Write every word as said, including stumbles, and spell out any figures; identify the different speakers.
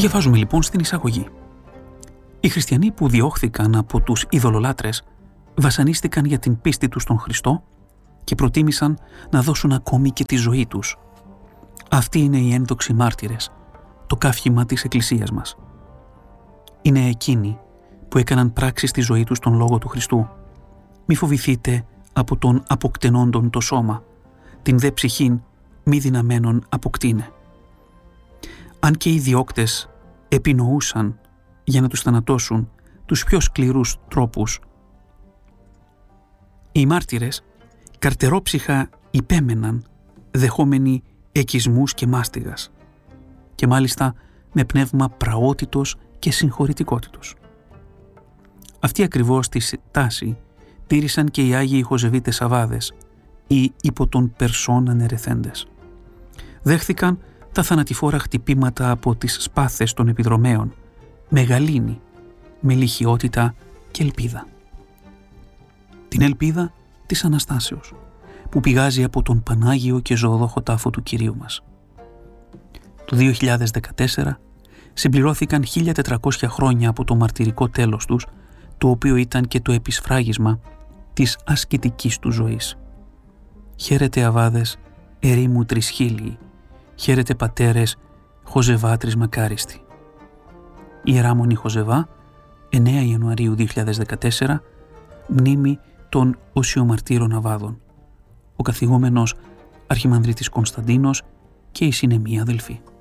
Speaker 1: Διαβάζουμε λοιπόν στην εισαγωγή. Οι χριστιανοί που διώχθηκαν από τους ειδωλολάτρες βασανίστηκαν για την πίστη τους στον Χριστό και προτίμησαν να δώσουν ακόμη και τη ζωή τους. Αυτοί είναι οι ένδοξοι μάρτυρες, το καύχημα της Εκκλησίας μας. Είναι εκείνοι που έκαναν πράξη στη ζωή τους τον Λόγο του Χριστού. Μη φοβηθείτε από τον αποκτενόντον το σώμα, την δε ψυχήν μη δυναμένον αποκτήνε. Αν και οι διώκτες επινοούσαν για να τους θανατώσουν τους πιο σκληρούς τρόπους, οι μάρτυρες καρτερόψυχα υπέμεναν, δεχόμενοι εκισμούς και μάστιγας, και μάλιστα με πνεύμα πραότητος και συγχωρητικότητος. Αυτή ακριβώς τη τάση τήρησαν και οι Άγιοι Χοζεβίτες Σαββάδες, ή υπό των Περσών ανερεθέντες. Δέχθηκαν τα θανατηφόρα χτυπήματα από τις σπάθες των επιδρομέων, με γαλήνη, με λιχιότητα και ελπίδα. Την ελπίδα της Αναστάσεως, που πηγάζει από τον Πανάγιο και ζωοδόχο τάφο του Κυρίου μας. Το δύο χιλιάδες δεκατέσσερα συμπληρώθηκαν χίλια τετρακόσια χρόνια από το μαρτυρικό τέλος τους, το οποίο ήταν και το επισφράγισμα της ασκητικής του ζωής. Χαίρετε αβάδες, ερήμου τρισχίλιοι, χαίρετε πατέρες, Χοζεβάτρις μακάριστοι. Ιεράμονη Χοζεβά, εννέα Ιανουαρίου δύο χιλιάδες δεκατέσσερα, μνήμη των οσιομαρτύρων Αβάδων, ο καθηγούμενος Αρχιμανδρίτης Κωνσταντίνος και η συνεμοί αδελφοί.